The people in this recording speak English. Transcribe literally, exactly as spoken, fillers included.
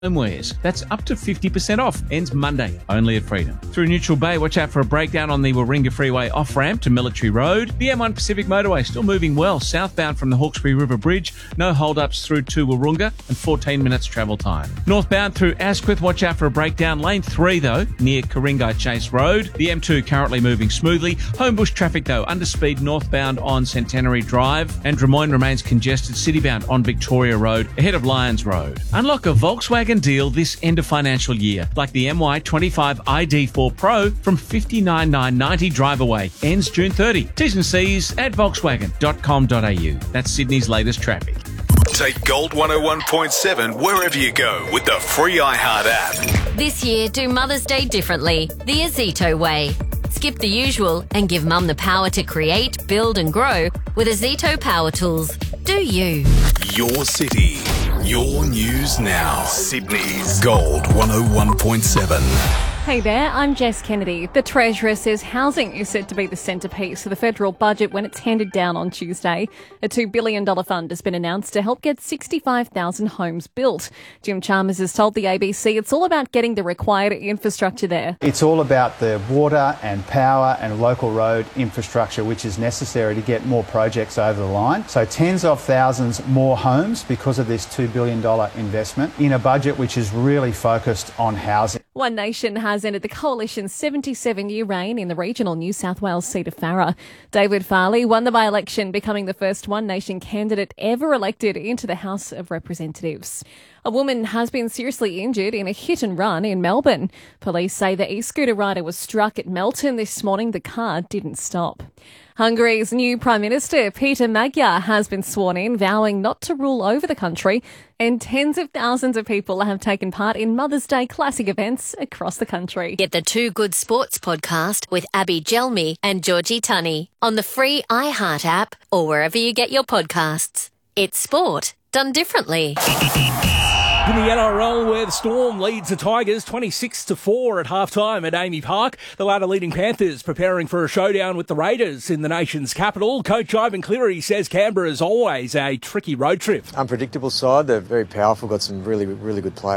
homewares. That's up to fifty percent off. Ends Monday, only at Freedom. Through Neutral Bay, watch out for a breakdown on the Warringah Freeway off-ramp to Military Road. The M one Pacific Motorway still moving well southbound from the Hawkesbury River Bridge. No hold-ups through to Warringah and fourteen minutes travel time. Northbound through Asquith, watch out for a breakdown. Lane three, though, near Coringai Chase Road. The M two currently moving smoothly. Homebush traffic, though, under speed northbound on Centenary Drive. And Drummoyne remains congested citybound on Victoria Road ahead of Lyons Road. Unlock a Volkswagen deal this end of financial year, like the M Y twenty-five I D four Pro from fifty-nine thousand nine hundred ninety dollars drive away. Ends June thirtieth. T's and C's at volkswagen dot com dot a u. That's Sydney's latest traffic. Take Gold one oh one point seven wherever you go with the free iHeart app. This year, do Mother's Day differently, the Azito way. Skip the usual and give Mum the power to create, build and grow with Azito Power Tools. Do you? Your city, your news now. Sydney's Gold one oh one point seven. Hey there, I'm Jess Kennedy. The Treasurer says housing is set to be the centrepiece of the federal budget when it's handed down on Tuesday. A two billion dollars fund has been announced to help get sixty-five thousand homes built. Jim Chalmers has told the A B C it's all about getting the required infrastructure there. It's all about the water and power and local road infrastructure which is necessary to get more projects over the line. So tens of thousands more homes because of this two billion dollars investment in a budget which is really focused on housing. One Nation has ended the Coalition's seventy-seven-year reign in the regional New South Wales seat of Farrer. David Farley won the by-election, becoming the first One Nation candidate ever elected into the House of Representatives. A woman has been seriously injured in a hit and run in Melbourne. Police say the e-scooter rider was struck at Melton this morning. The car didn't stop. Hungary's new Prime Minister, Peter Magyar, has been sworn in, vowing not to rule over the country, and tens of thousands of people have taken part in Mother's Day classic events across the country. Get the Two Good Sports podcast with Abby Gelmi and Georgie Tunney on the free iHeart app or wherever you get your podcasts. It's sport done differently. In the N R L, where the Storm leads the Tigers twenty-six to four at halftime at Amy Park. The latter leading Panthers preparing for a showdown with the Raiders in the nation's capital. Coach Ivan Cleary says Canberra is always a tricky road trip. Unpredictable side. They're very powerful, got some really, really good players.